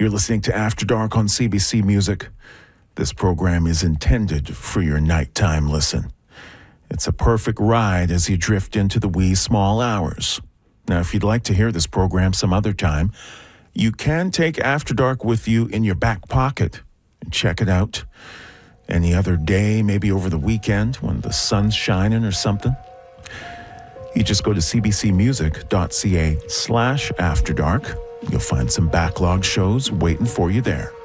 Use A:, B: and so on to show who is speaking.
A: You're listening to After Dark on CBC Music. This program is intended for your nighttime listen. It's a perfect ride as you drift into the wee small hours. Now, if you'd like to hear this program some other time, you can take After Dark with you in your back pocket and check it out any other day, maybe over the weekend when the sun's shining or something. You just go to cbcmusic.ca/afterdark. You'll find some backlog shows waiting for you there.